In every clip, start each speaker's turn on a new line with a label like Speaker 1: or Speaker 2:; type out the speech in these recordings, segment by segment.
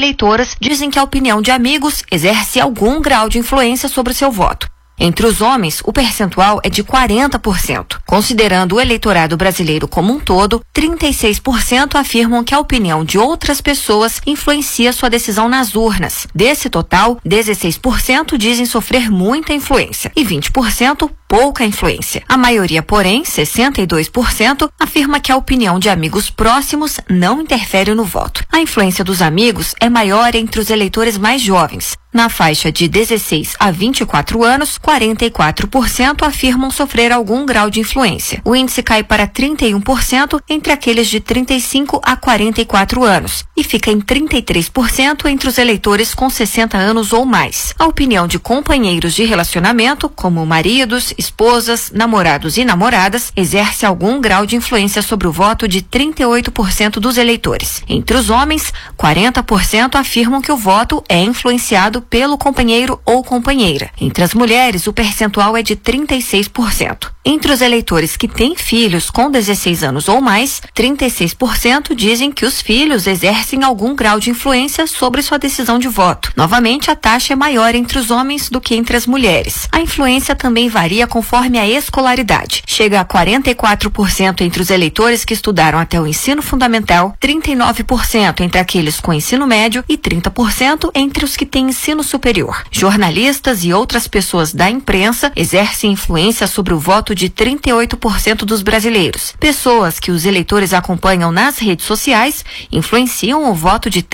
Speaker 1: eleitoras dizem que a opinião de amigos exerce algum grau de influência sobre o seu voto. Entre os homens, o percentual é de 40%. Considerando o eleitorado brasileiro como um todo, 36% afirmam que a opinião de outras pessoas influencia sua decisão nas urnas. Desse total, 16% dizem sofrer muita influência e 20% pouca influência. A maioria, porém, 62%, afirma que a opinião de amigos próximos não interfere no voto. A influência dos amigos é maior entre os eleitores mais jovens. Na faixa de 16 a 24 anos, 44% afirmam sofrer algum grau de influência. O índice cai para 31% entre aqueles de 35 a 44 anos e fica em 33% entre os eleitores com 60 anos ou mais. A opinião de companheiros de relacionamento, como maridos, esposas, namorados e namoradas, exerce algum grau de influência sobre o voto de 38% dos eleitores. Entre os homens, 40% afirmam que o voto é influenciado pelo companheiro ou companheira. Entre as mulheres, o percentual é de 36%. Entre os eleitores que têm filhos com 16 anos ou mais, 36% dizem que os filhos exercem algum grau de influência sobre sua decisão de voto. Novamente, a taxa é maior entre os homens do que entre as mulheres. A influência também varia conforme a escolaridade. Chega a 44% entre os eleitores que estudaram até o ensino fundamental, 39% entre aqueles com ensino médio e 30% entre os que têm ensino superior. Jornalistas e outras pessoas da imprensa exercem influência sobre o voto de 38% dos brasileiros. Pessoas que os eleitores acompanham nas redes sociais influenciam o voto de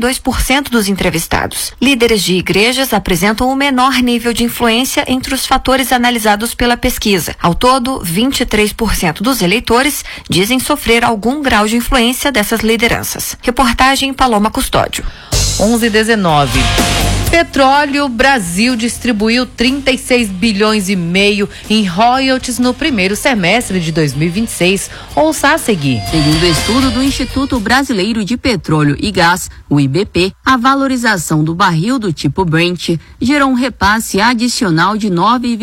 Speaker 1: 32% dos entrevistados. Líderes de igrejas apresentam o menor nível de influência entre os fatores analisados pela pesquisa. Ao todo, 23% dos eleitores dizem sofrer algum grau de influência dessas lideranças. Reportagem Paloma Custódio.
Speaker 2: 11:19. Petróleo Brasil distribuiu 36 bilhões e meio em royalties no primeiro semestre de 2026. Ouça a seguir.
Speaker 3: Segundo o estudo do Instituto Brasileiro de Petróleo e Gás, o IBP, a valorização do barril do tipo Brent gerou um repasse adicional de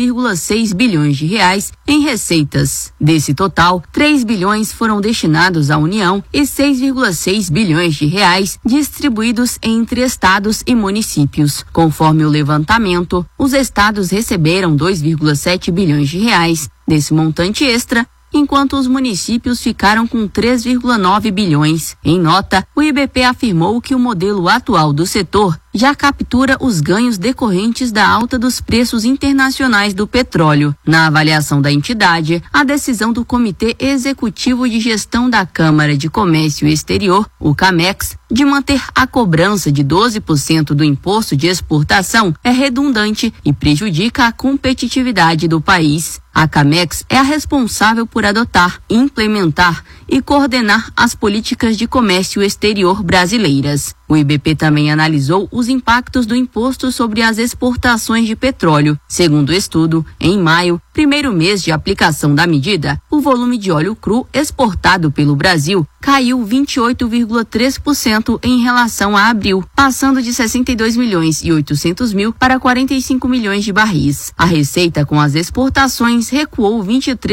Speaker 3: 9,6 bilhões de reais em receitas. Desse total, 3 bilhões foram destinados à União e 6,6 bilhões de reais distribuídos entre estados e municípios. Conforme o levantamento, os estados receberam 2,7 bilhões de reais desse montante extra, enquanto os municípios ficaram com 3,9 bilhões. Em nota, o IBP afirmou que o modelo atual do setor já captura os ganhos decorrentes da alta dos preços internacionais do petróleo. Na avaliação da entidade, a decisão do Comitê Executivo de Gestão da Câmara de Comércio Exterior, o CAMEX, de manter a cobrança de 12% do imposto de exportação é redundante e prejudica a competitividade do país. A CAMEX é a responsável por adotar, implementar e coordenar as políticas de comércio exterior brasileiras. O IBP também analisou os impactos do imposto sobre as exportações de petróleo. Segundo o estudo, em maio, primeiro mês de aplicação da medida, o volume de óleo cru exportado pelo Brasil caiu 28,3% em relação a abril, passando de 62 milhões e 800 mil para 45 milhões de barris. A receita com as exportações recuou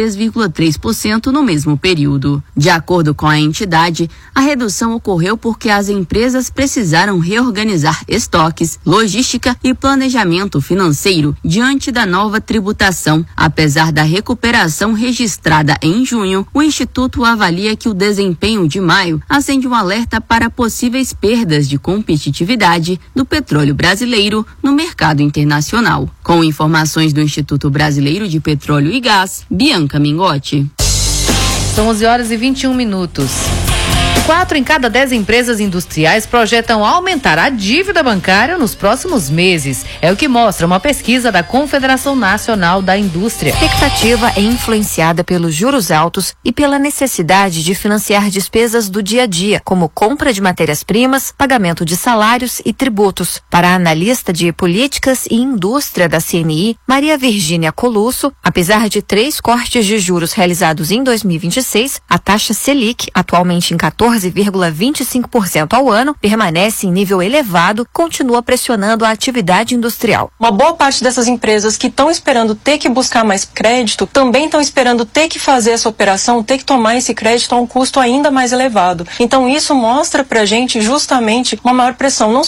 Speaker 3: 23,3% no mesmo período. De acordo com a entidade, a redução ocorreu porque as empresas precisaram reorganizar estoques, logística e planejamento financeiro diante da nova tributação. Apesar da recuperação registrada em junho, o Instituto avalia que o desempenho de maio acende um alerta para possíveis perdas de competitividade do petróleo brasileiro no mercado internacional. Com informações do Instituto Brasileiro de Petróleo e Gás, Bianca Mingotti.
Speaker 2: São 11h21. 4 em cada 10 empresas industriais projetam aumentar a dívida bancária nos próximos meses. É o que mostra uma pesquisa da Confederação Nacional da Indústria.
Speaker 1: A expectativa é influenciada pelos juros altos e pela necessidade de financiar despesas do dia a dia, como compra de matérias-primas, pagamento de salários e tributos. Para a analista de políticas e indústria da CNI, Maria Virgínia Colusso, apesar de 3 cortes de juros realizados em 2026, a taxa Selic, atualmente em 14,25% ao ano, permanece em nível elevado, continua pressionando a atividade industrial.
Speaker 4: Uma boa parte dessas empresas que estão esperando ter que buscar mais crédito, também estão esperando ter que fazer essa operação, ter que tomar esse crédito a um custo ainda mais elevado. Então isso mostra pra gente justamente uma maior pressão, não